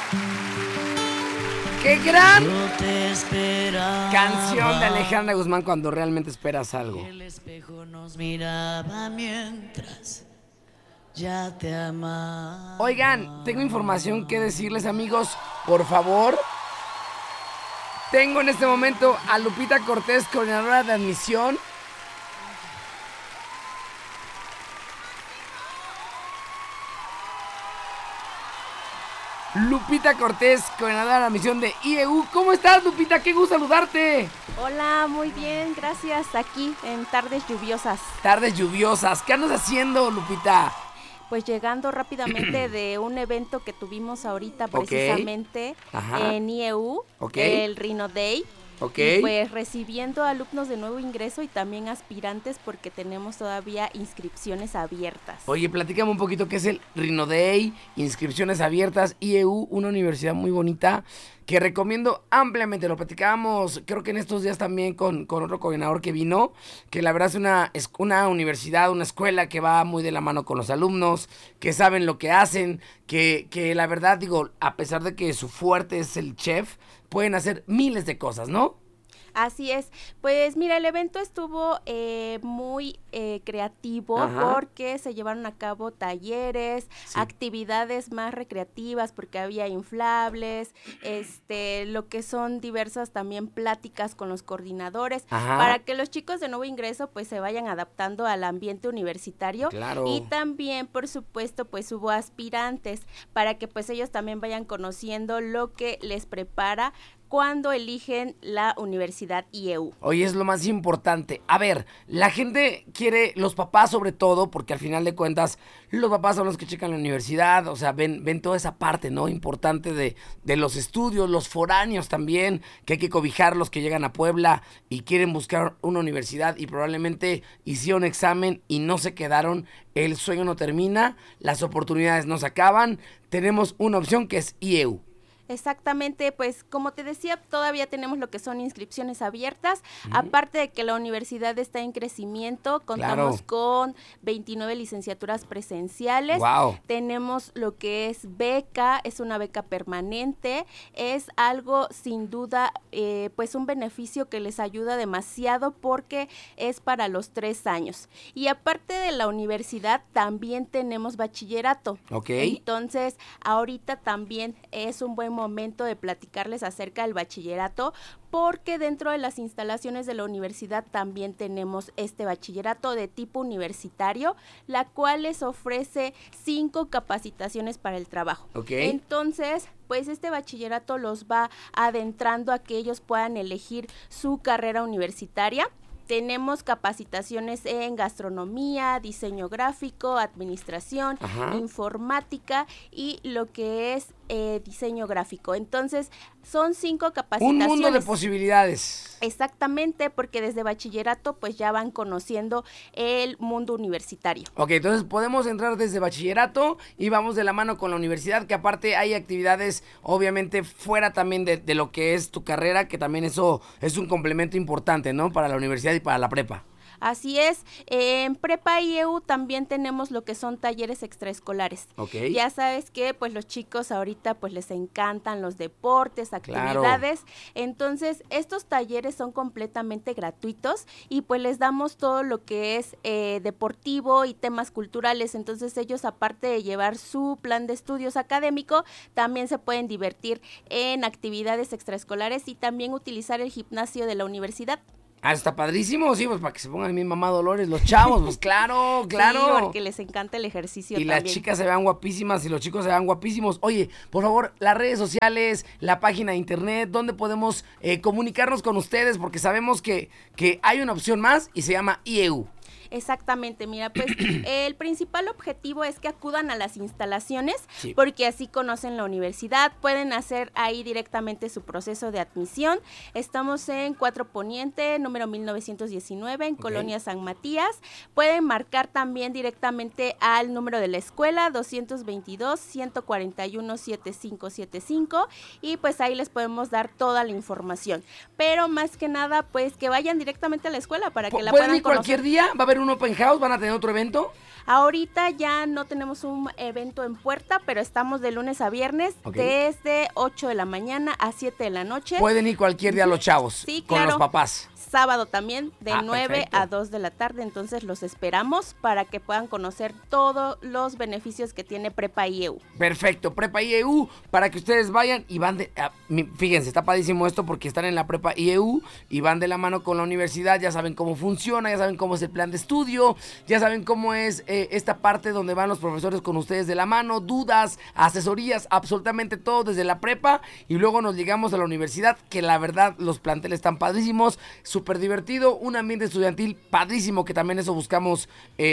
¡Qué gran canción de Alejandra Guzmán cuando realmente esperas algo! El espejo nos miraba mientras ya te amaba. Oigan, tengo información que decirles, amigos. Por favor, tengo en este momento a Lupita Cortés, coordinadora de admisión. Lupita Cortés, coordinadora de admisión de IEU. ¿Cómo estás, Lupita? ¡Qué gusto saludarte! Hola, muy bien, gracias. Aquí en tardes lluviosas. Tardes lluviosas. ¿Qué andas haciendo, Lupita? Pues llegando rápidamente de un evento que tuvimos ahorita precisamente en IEU, el Rhino Day. Y pues recibiendo alumnos de nuevo ingreso y también aspirantes porque tenemos todavía inscripciones abiertas. Oye, platícame un poquito qué es el Rhino Day, inscripciones abiertas, IEU, una universidad muy bonita que recomiendo ampliamente. Lo platicábamos, creo que en estos días también con otro coordinador que vino, que la verdad es una universidad, una escuela que va muy de la mano con los alumnos, que saben lo que hacen, que la verdad, digo, a pesar de que su fuerte es el chef, pueden hacer miles de cosas, ¿no? Así es, pues mira, el evento estuvo muy creativo porque se llevaron a cabo talleres, actividades más recreativas porque había inflables, lo que son diversas también pláticas con los coordinadores para que los chicos de nuevo ingreso pues se vayan adaptando al ambiente universitario. Claro. Y también por supuesto pues hubo aspirantes para que pues ellos también vayan conociendo lo que les prepara cuando eligen la Universidad IEU. Oye, es lo más importante. A ver, la gente quiere, los papás sobre todo, porque al final de cuentas, los papás son los que checan la universidad, o sea, ven toda esa parte, ¿no? Importante de los estudios, los foráneos también, que hay que cobijar los que llegan a Puebla y quieren buscar una universidad y probablemente hicieron examen y no se quedaron. El sueño no termina, las oportunidades no se acaban. Tenemos una opción que es IEU. Exactamente, pues como te decía, todavía tenemos lo que son inscripciones abiertas, aparte de que la universidad está en crecimiento, contamos con 29 licenciaturas presenciales, tenemos lo que es beca, es una beca permanente, es algo sin duda, pues un beneficio que les ayuda demasiado porque es para los 3 años. Y aparte de la universidad, también tenemos bachillerato. Entonces, ahorita también es un buen momento de platicarles acerca del bachillerato porque dentro de las instalaciones de la universidad también tenemos este bachillerato de tipo universitario, la cual les ofrece 5 capacitaciones para el trabajo. Entonces, pues este bachillerato los va adentrando a que ellos puedan elegir su carrera universitaria. Tenemos capacitaciones en gastronomía, diseño gráfico, administración, informática y lo que es diseño gráfico. Entonces, son 5 capacitaciones. Un mundo de posibilidades. Exactamente, porque desde bachillerato pues ya van conociendo el mundo universitario. Entonces podemos entrar desde bachillerato y vamos de la mano con la universidad, que aparte hay actividades obviamente fuera también de lo que es tu carrera, que también eso es un complemento importante, ¿no? Para la universidad y para la prepa. Así es, en Prepa IEU también tenemos lo que son talleres extraescolares. Ya sabes que pues los chicos ahorita pues les encantan los deportes, actividades, entonces estos talleres son completamente gratuitos y pues les damos todo lo que es deportivo y temas culturales, entonces ellos aparte de llevar su plan de estudios académico, también se pueden divertir en actividades extraescolares y también utilizar el gimnasio de la universidad. Está padrísimo, sí, pues para que se pongan mi mamá Dolores, los chavos, pues claro. Sí, porque les encanta el ejercicio y también. Las chicas se vean guapísimas y los chicos se vean guapísimos. Oye, por favor, las redes sociales, la página de internet, ¿dónde podemos comunicarnos con ustedes? Porque sabemos que hay una opción más y se llama IEU. Exactamente, mira, pues el principal objetivo es que acudan a las instalaciones porque así conocen la universidad, pueden hacer ahí directamente su proceso de admisión. Estamos en 4 Poniente, número 1919, en Colonia San Matías. Pueden marcar también directamente al número de la escuela, 222-141-7575, y pues ahí les podemos dar toda la información. Pero más que nada, pues que vayan directamente a la escuela para que la puedan ir conocer. Cualquier día? ¿Va a haber hacer un open house? ¿Van a tener otro evento? Ahorita ya no tenemos un evento en puerta, pero estamos de lunes a viernes, desde 8 de la mañana a 7 de la noche. Pueden ir cualquier día los chavos, sí, con claro. los papás. Sábado también, de 9 perfecto. a 2 de la tarde, entonces los esperamos para que puedan conocer todos los beneficios que tiene Prepa IEU. Perfecto, Prepa IEU, para que ustedes vayan y van de... fíjense, está padrísimo esto porque están en la Prepa IEU y van de la mano con la universidad, ya saben cómo funciona, ya saben cómo es el plan de estudio, ya saben cómo es esta parte donde van los profesores con ustedes de la mano, dudas, asesorías, absolutamente todo desde la prepa, y luego nos llegamos a la universidad, que la verdad los planteles están padrísimos, súper divertido, un ambiente estudiantil padrísimo, que también eso buscan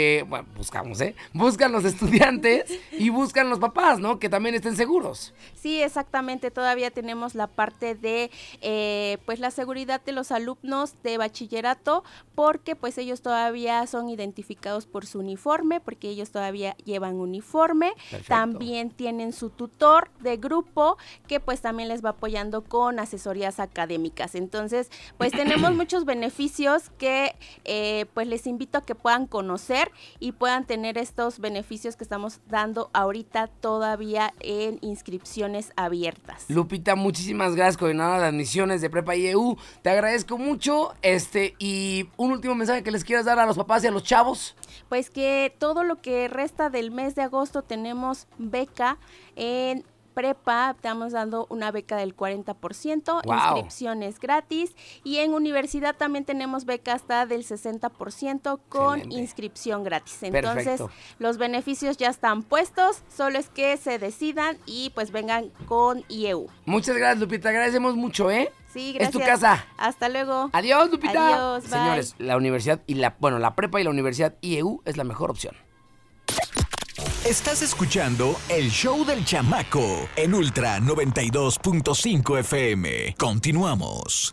los estudiantes y buscan los papás, ¿no? Que también estén seguros. Sí, exactamente, todavía tenemos la parte de pues la seguridad de los alumnos de bachillerato, porque pues ellos todavía son identificados por su uniforme, porque ellos todavía llevan uniforme. Perfecto. También tienen su tutor de grupo, que pues también les va apoyando con asesorías académicas. Entonces, pues tenemos muchos beneficios que pues les invito a que puedan conocer y puedan tener estos beneficios que estamos dando ahorita todavía en inscripciones abiertas. Lupita, muchísimas gracias, coordinadora de admisiones de Prepa IEU. Te agradezco mucho. Y un último mensaje que les quieras dar a los papás y a los chavos. Pues que todo lo que resta del mes de agosto tenemos beca en prepa, estamos dando una beca del 40%, wow. Inscripciones gratis, y en universidad también tenemos beca hasta del 60% con Excelente. Inscripción gratis. Entonces, Perfecto. Los beneficios ya están puestos, solo es que se decidan y pues vengan con IEU. Muchas gracias, Lupita, agradecemos mucho, Sí, gracias. Es tu casa. Hasta luego. Adiós, Lupita. Adiós, bye. Señores, la universidad y la prepa y la universidad IEU es la mejor opción. Estás escuchando El Show del Chamaco en Ultra 92.5 FM. Continuamos.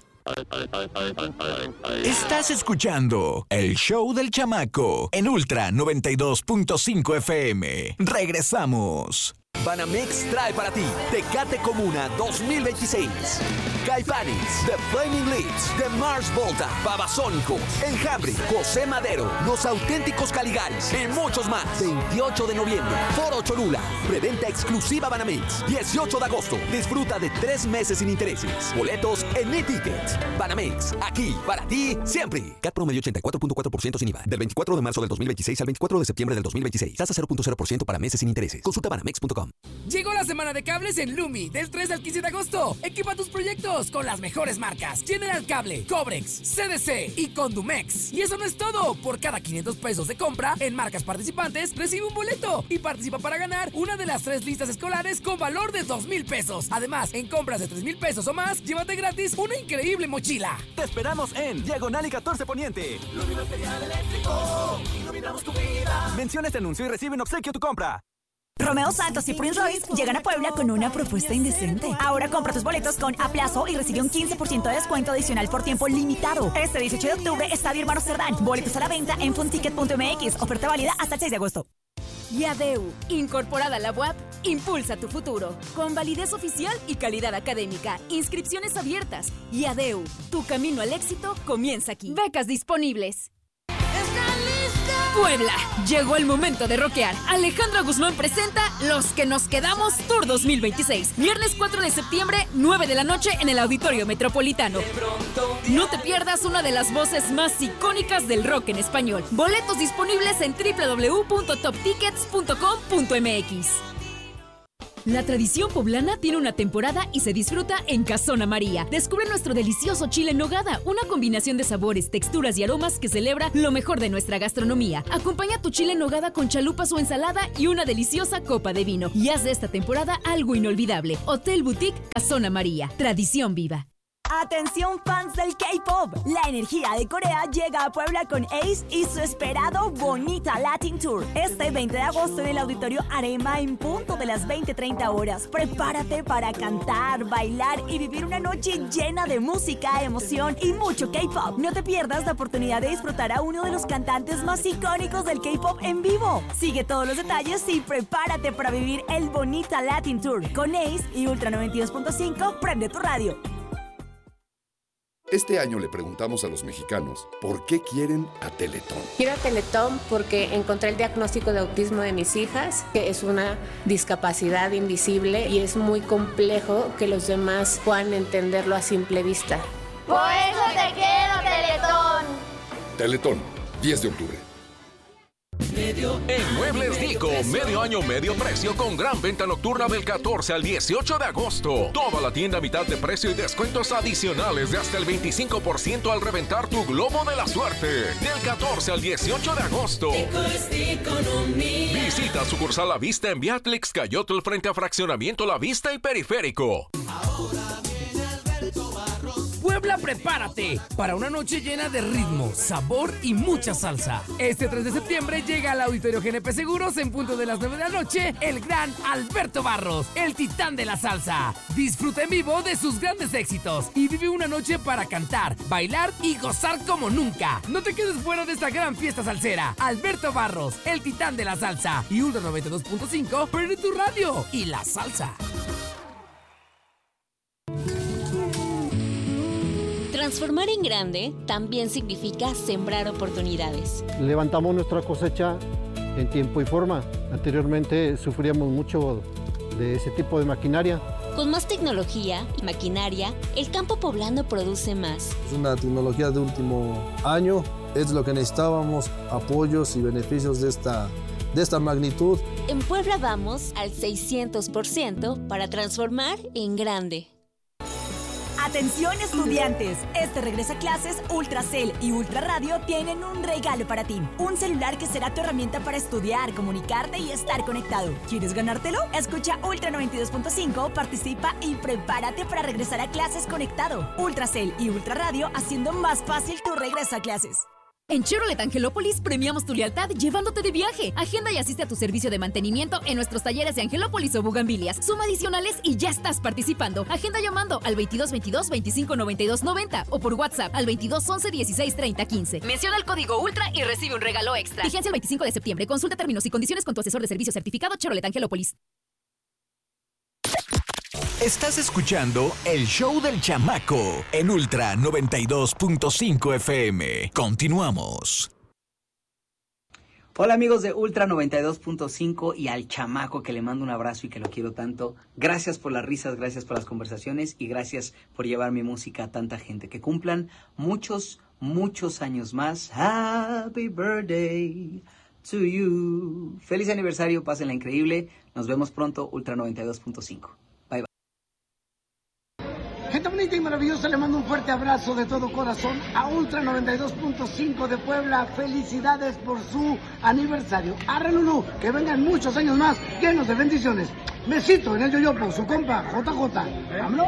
Estás escuchando El Show del Chamaco en Ultra 92.5 FM. Regresamos. Banamex trae para ti Tecate Comuna 2026. Caifanes, The Flaming Lips, The Mars Volta, Babasónicos, Enjambre, José Madero, Los Auténticos Caligaris y muchos más. 28 de noviembre, Foro Cholula. Preventa exclusiva Banamex. 18 de agosto. Disfruta de 3 meses sin intereses. Boletos en Mi Tickets. Banamex, aquí para ti siempre. CAT promedio 84.4% sin IVA. Del 24 de marzo del 2026 al 24 de septiembre del 2026. Tasa 0.0% para meses sin intereses. Consulta banamex.com. Llegó la semana de cables en Lumi, del 3 al 15 de agosto. Equipa tus proyectos con las mejores marcas: General Cable, Cobrex, CDC y Condumex. Y eso no es todo. Por cada 500 pesos de compra en marcas participantes, recibe un boleto y participa para ganar una de las 3 listas escolares con valor de 2,000 pesos. Además, en compras de 3,000 pesos o más, llévate gratis una increíble mochila. Te esperamos en Diagonal y 14 Poniente. Lumi Material Eléctrico, iluminamos tu vida. Menciona este anuncio y recibe en obsequio tu compra. Romeo Santos y Prince Royce llegan a Puebla con una propuesta indecente. Ahora compra tus boletos con A plazo y recibe un 15% de descuento adicional por tiempo limitado. Este 18 de octubre, Estadio Hermano Cerdán. Boletos a la venta en funticket.mx. Oferta válida hasta el 6 de agosto. IADEU, incorporada a la UAP, impulsa tu futuro. Con validez oficial y calidad académica. Inscripciones abiertas. IADEU, tu camino al éxito comienza aquí. Becas disponibles. Puebla, llegó el momento de rockear. Alejandra Guzmán presenta Los que nos quedamos Tour 2026. Viernes 4 de septiembre, 9 de la noche en el Auditorio Metropolitano. No te pierdas una de las voces más icónicas del rock en español. Boletos disponibles en www.toptickets.com.mx. La tradición poblana tiene una temporada y se disfruta en Casona María. Descubre nuestro delicioso chile en nogada, una combinación de sabores, texturas y aromas que celebra lo mejor de nuestra gastronomía. Acompaña tu chile en nogada con chalupas o ensalada y una deliciosa copa de vino. Y haz de esta temporada algo inolvidable. Hotel Boutique Casona María. Tradición viva. Atención fans del K-pop, la energía de Corea llega a Puebla con Ace y su esperado Bonita Latin Tour. Este 20 de agosto en el Auditorio Arema en punto de las 20:30 horas. Prepárate para cantar, bailar y vivir una noche llena de música, emoción y mucho K-pop. No te pierdas la oportunidad de disfrutar a uno de los cantantes más icónicos del K-pop en vivo. Sigue todos los detalles y prepárate para vivir el Bonita Latin Tour con Ace y Ultra 92.5. Prende tu radio. Este año le preguntamos a los mexicanos por qué quieren a Teletón. Quiero a Teletón porque encontré el diagnóstico de autismo de mis hijas, que es una discapacidad invisible y es muy complejo que los demás puedan entenderlo a simple vista. Por eso te quiero, Teletón. Teletón, 10 de octubre. En Muebles Dico, medio año, medio precio con gran venta nocturna del 14 al 18 de agosto. Toda la tienda a mitad de precio y descuentos adicionales de hasta el 25% al reventar tu globo de la suerte. Del 14 al 18 de agosto. Visita sucursal La Vista en Beatrix Cayotl frente a Fraccionamiento La Vista y Periférico. Puebla, prepárate para una noche llena de ritmo, sabor y mucha salsa. Este 3 de septiembre llega al Auditorio GNP Seguros en punto de las 9 de la noche el gran Alberto Barros, el titán de la salsa. Disfruta en vivo de sus grandes éxitos y vive una noche para cantar, bailar y gozar como nunca. No te quedes fuera de esta gran fiesta salsera. Alberto Barros, el titán de la salsa y Ultra 92.5, prende tu radio y la salsa. Transformar en grande también significa sembrar oportunidades. Levantamos nuestra cosecha en tiempo y forma. Anteriormente sufríamos mucho de ese tipo de maquinaria. Con más tecnología y maquinaria, el campo poblano produce más. Es una tecnología de último año, es lo que necesitábamos, apoyos y beneficios de esta magnitud. En Puebla vamos al 600% para transformar en grande. Atención estudiantes, este regreso a clases, Ultracel y Ultra Radio tienen un regalo para ti. Un celular que será tu herramienta para estudiar, comunicarte y estar conectado. ¿Quieres ganártelo? Escucha Ultra 92.5, participa y prepárate para regresar a clases conectado. Ultracel y Ultra Radio haciendo más fácil tu regreso a clases. En Chevrolet Angelópolis premiamos tu lealtad llevándote de viaje. Agenda y asiste a tu servicio de mantenimiento en nuestros talleres de Angelópolis o Bugambilias. Suma adicionales y ya estás participando. Agenda llamando al 2222 25 92 90 o por WhatsApp al 2211 16 30 15. Menciona el código ULTRA y recibe un regalo extra. Vigencia el 25 de septiembre. Consulta términos y condiciones con tu asesor de servicio certificado Chevrolet Angelópolis. Estás escuchando el show del chamaco en Ultra 92.5 FM. Continuamos. Hola amigos de Ultra 92.5 y al chamaco que le mando un abrazo y que lo quiero tanto. Gracias por las risas, gracias por las conversaciones y gracias por llevar mi música a tanta gente. Que cumplan muchos, muchos años más. Happy birthday to you. Feliz aniversario, pásenla increíble. Nos vemos pronto, Ultra 92.5. Gente bonita y maravillosa, le mando un fuerte abrazo de todo corazón a Ultra 92.5 de Puebla. Felicidades por su aniversario. Arre Lulú, que vengan muchos años más llenos de bendiciones. Besito en el yoyopo, su compa JJ. ¡Vámonos!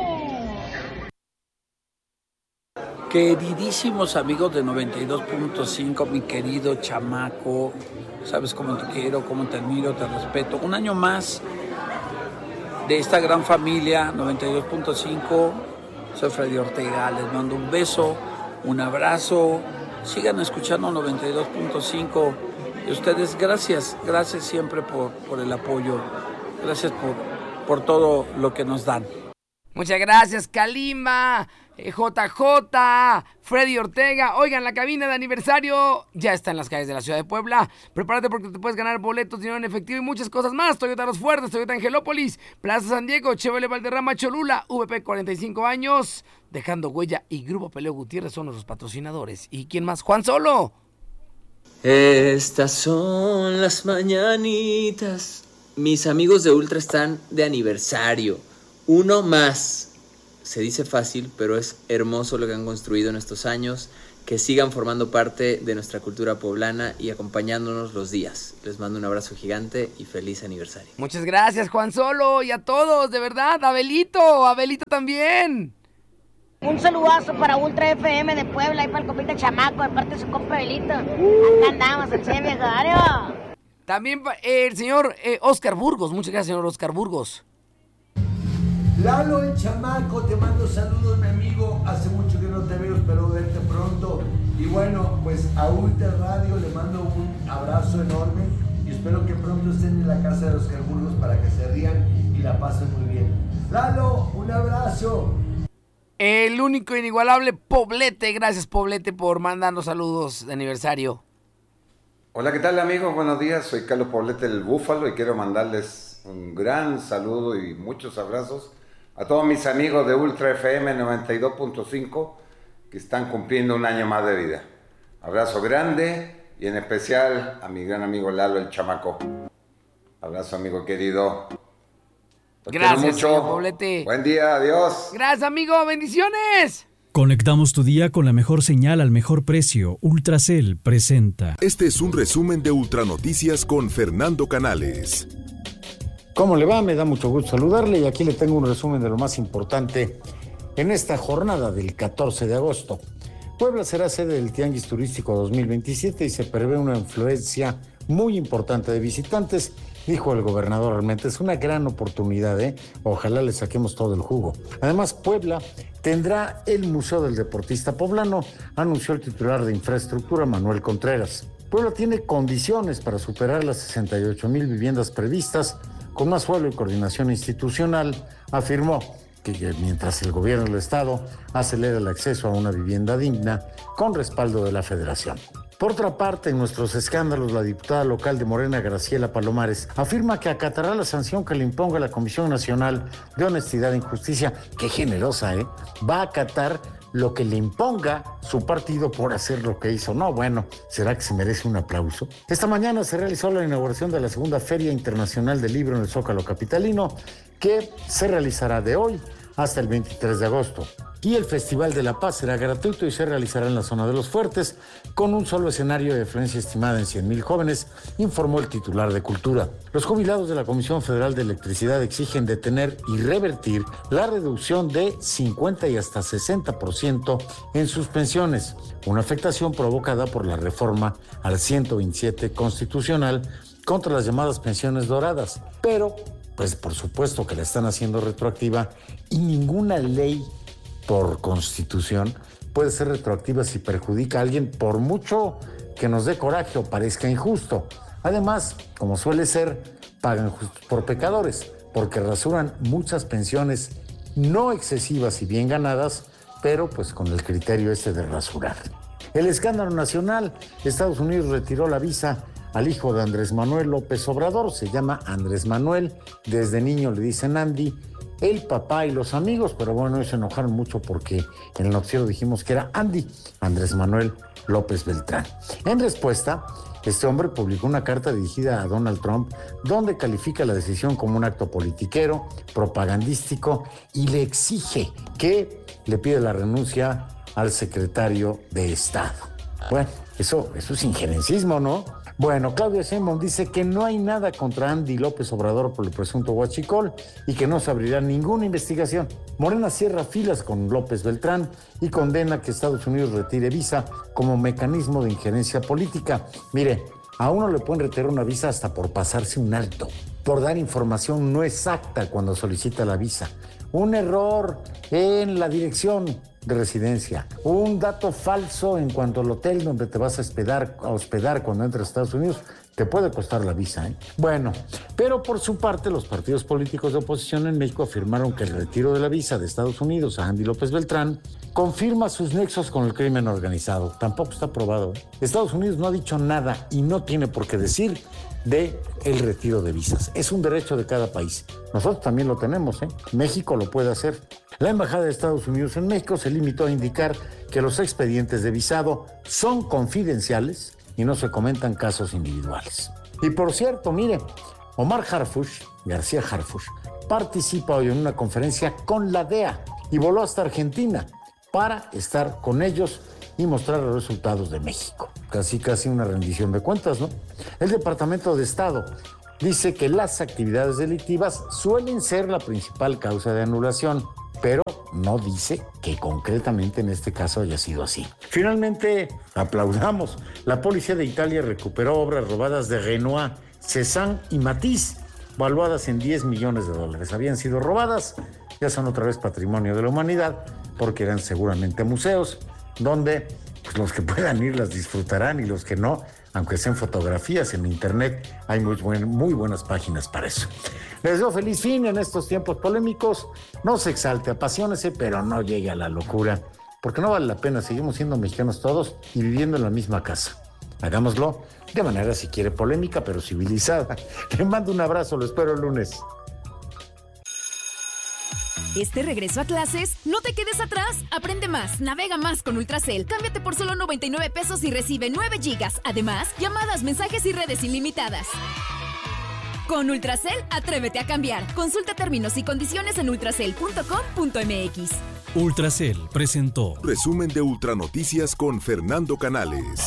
Queridísimos amigos de 92.5, mi querido chamaco, sabes cómo te quiero, cómo te admiro, te respeto. Un año más de esta gran familia 92.5. Soy Freddy Ortega, les mando un beso, un abrazo, sigan escuchando 92.5 y ustedes gracias siempre por el apoyo, gracias por todo lo que nos dan. Muchas gracias, Kalimba, JJ, Freddy Ortega. Oigan, la cabina de aniversario ya está en las calles de la ciudad de Puebla. Prepárate porque te puedes ganar boletos, dinero en efectivo y muchas cosas más. Toyota Los Fuertes, Toyota Angelópolis, Plaza San Diego, Chevrolet Valderrama, Cholula, VP 45 años, Dejando Huella y Grupo Peleo Gutiérrez son nuestros patrocinadores. ¿Y quién más? ¡Juan Solo! Estas son las mañanitas. Mis amigos de Ultra están de aniversario. Uno más. Se dice fácil, pero es hermoso lo que han construido en estos años. Que sigan formando parte de nuestra cultura poblana y acompañándonos los días. Les mando un abrazo gigante y feliz aniversario. Muchas gracias, Juan Solo, y a todos, de verdad. Abelito también. Un saludazo para Ultra FM de Puebla y para el compita chamaco, de parte de su compa Abelito. Acá andamos, el viejo. También el señor Oscar Burgos. Muchas gracias, señor Oscar Burgos. Lalo el chamaco, te mando saludos, mi amigo. Hace mucho que no te veo, espero verte pronto. Y bueno, pues a Ultra Radio le mando un abrazo enorme y espero que pronto estén en la casa de Oscar Burgos para que se rían y la pasen muy bien. Lalo, un abrazo. el único e inigualable Poblete. Gracias, Poblete, por mandarnos saludos de aniversario. Hola, ¿qué tal, amigos? Buenos días, soy Carlos Poblete del Búfalo y quiero mandarles un gran saludo y muchos abrazos a todos mis amigos de Ultra FM 92.5 que están cumpliendo un año más de vida. Abrazo grande y en especial a mi gran amigo Lalo el Chamaco. Abrazo, amigo querido. Los Gracias, quiero mucho. Poblete. Buen día, adiós. Gracias, amigo, bendiciones. Conectamos tu día con la mejor señal al mejor precio. Ultracel presenta. Este es un resumen de Ultranoticias con Fernando Canales. ¿Cómo le va? Me da mucho gusto saludarle y aquí le tengo un resumen de lo más importante en esta jornada del 14 de agosto. Puebla será sede del Tianguis Turístico 2027 y se prevé una influencia muy importante de visitantes, dijo el gobernador. Realmente es una gran oportunidad, Ojalá le saquemos todo el jugo. Además, Puebla tendrá el Museo del Deportista Poblano, anunció el titular de Infraestructura, Manuel Contreras. Puebla tiene condiciones para superar las 68,000 viviendas previstas con más suelo y coordinación institucional, afirmó que mientras el gobierno del Estado acelera el acceso a una vivienda digna con respaldo de la Federación. Por otra parte, en nuestros escándalos, la diputada local de Morena, Graciela Palomares, afirma que acatará la sanción que le imponga la Comisión Nacional de Honestidad e Justicia. Qué generosa, Va a acatar lo que le imponga su partido por hacer lo que hizo. No, bueno, ¿será que se merece un aplauso? Esta mañana se realizó la inauguración de la segunda Feria Internacional del Libro en el Zócalo capitalino, que se realizará de hoy hasta el 23 de agosto. Y el Festival de la Paz será gratuito y se realizará en la zona de Los Fuertes, con un solo escenario de afluencia estimada en 100,000 jóvenes, informó el titular de Cultura. Los jubilados de la Comisión Federal de Electricidad exigen detener y revertir la reducción de 50 y hasta 60% en sus pensiones, una afectación provocada por la reforma al 127 constitucional contra las llamadas pensiones doradas. Pero, pues por supuesto que la están haciendo retroactiva y ninguna ley por constitución puede ser retroactiva si perjudica a alguien, por mucho que nos dé coraje o parezca injusto. Además, como suele ser, pagan justos por pecadores, porque rasuran muchas pensiones no excesivas y bien ganadas, pero pues con el criterio de rasurar. El escándalo nacional: Estados Unidos retiró la visa al hijo de Andrés Manuel López Obrador. Se llama Andrés Manuel, desde niño le dicen Andy, el papá y los amigos, pero bueno, ellos se enojaron mucho porque en el noticiero dijimos que era Andy, Andrés Manuel López Beltrán. En respuesta, este hombre publicó una carta dirigida a Donald Trump donde califica la decisión como un acto politiquero, propagandístico y le exige que le pida la renuncia al secretario de Estado. Bueno, eso es injerencismo, ¿no? Bueno, Claudia Sheinbaum dice que no hay nada contra Andy López Obrador por el presunto huachicol y que no se abrirá ninguna investigación. Morena cierra filas con López Beltrán y condena que Estados Unidos retire visa como mecanismo de injerencia política. Mire, a uno le pueden retirar una visa hasta por pasarse un alto, por dar información no exacta cuando solicita la visa, un error en la dirección de residencia, un dato falso en cuanto al hotel donde te vas a hospedar cuando entras a Estados Unidos, te puede costar la visa, Bueno, pero por su parte, los partidos políticos de oposición en México afirmaron que el retiro de la visa de Estados Unidos a Andy López Beltrán confirma sus nexos con el crimen organizado. Tampoco está probado, Estados Unidos no ha dicho nada y no tiene por qué decir de el retiro de visas. Es un derecho de cada país. Nosotros también lo tenemos, México lo puede hacer. La Embajada de Estados Unidos en México se limitó a indicar que los expedientes de visado son confidenciales y no se comentan casos individuales. Y por cierto, mire, Omar García Harfuch, participa hoy en una conferencia con la DEA y voló hasta Argentina para estar con ellos y mostrar los resultados de México. Casi una rendición de cuentas, ¿no? El Departamento de Estado dice que las actividades delictivas suelen ser la principal causa de anulación, pero no dice que concretamente en este caso haya sido así. Finalmente, aplaudamos. La policía de Italia recuperó obras robadas de Renoir, Cézanne y Matisse, valuadas en $10 millones. Habían sido robadas, ya son otra vez patrimonio de la humanidad, porque eran seguramente museos, donde pues, los que puedan ir las disfrutarán y los que no, aunque sean fotografías en internet, hay muy buenas páginas para eso. Les deseo feliz fin en estos tiempos polémicos. No se exalte, apasionese, pero no llegue a la locura, porque no vale la pena. Seguimos siendo mexicanos todos y viviendo en la misma casa. Hagámoslo de manera, si quiere, polémica, pero civilizada. Le mando un abrazo, lo espero el lunes. Este regreso a clases, no te quedes atrás. Aprende más, navega más con Ultracel. Cámbiate por solo 99 pesos y recibe 9 gigas. Además, llamadas, mensajes y redes ilimitadas. Con Ultracel, atrévete a cambiar. Consulta términos y condiciones en ultracel.com.mx. Ultracel presentó Resumen de Ultranoticias con Fernando Canales.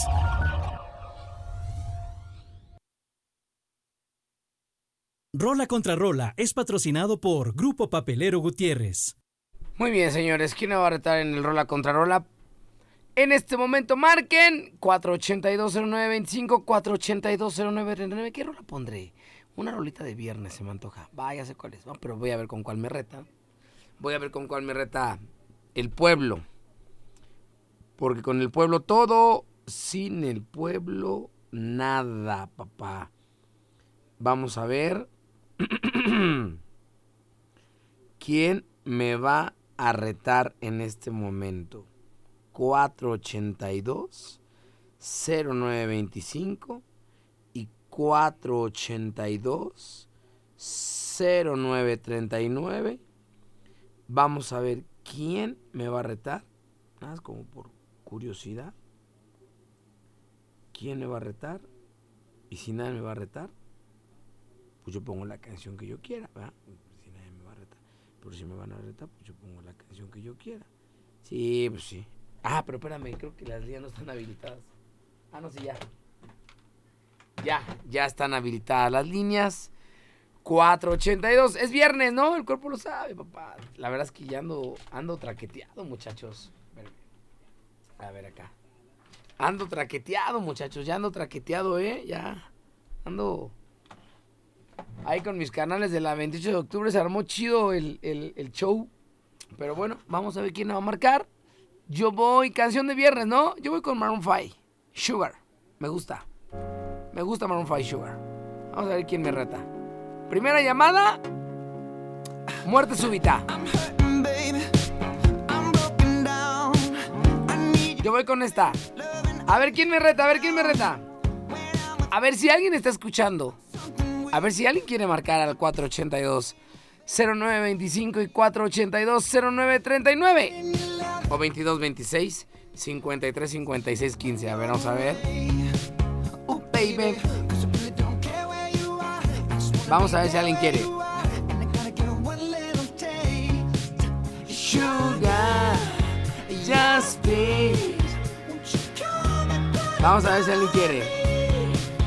Rola contra Rola es patrocinado por Grupo Papelero Gutiérrez. Muy bien, señores, ¿quién me va a retar en el Rola contra Rola? En este momento marquen 4820925, 4820939. ¿Qué rola pondré? Una rolita de viernes se me antoja. Ya sé cuál es, ¿no? Pero voy a ver con cuál me reta. Voy a ver con cuál me reta el pueblo. Porque con el pueblo todo, sin el pueblo nada, papá. Vamos a ver quién me va a retar en este momento. 482-0925 y 482-0939. Vamos a ver quién me va a retar. Nada más como por curiosidad. ¿Quién me va a retar? Y si nadie me va a retar, pues yo pongo la canción que yo quiera, ¿verdad? Si nadie me va a retar. Pero si me van a retar, pues yo pongo la canción que yo quiera. Sí, pues sí. Pero espérame, creo que las líneas no están habilitadas. No, sí, ya. Ya están habilitadas las líneas. 482. Es viernes, ¿no? El cuerpo lo sabe, papá. La verdad es que ya ando traqueteado, muchachos. A ver acá. Ando traqueteado, muchachos. Ya ando traqueteado, Ya ando ahí con mis canales de la 28 de octubre. Se armó chido el show. Pero bueno, vamos a ver quién nos va a marcar. Yo voy, canción de viernes, ¿no? Yo voy con Maroon 5, Sugar. Me gusta Maroon 5, Sugar. Vamos a ver quién me reta. Primera llamada. Muerte súbita. Yo voy con esta. A ver quién me reta, A ver si alguien está escuchando. A ver si alguien quiere marcar al 482-0925 y 482-0939. O 2226-535615. A ver, vamos a ver. Oh, baby. Vamos a ver si alguien quiere. Sugar, just please. Vamos a ver si alguien quiere.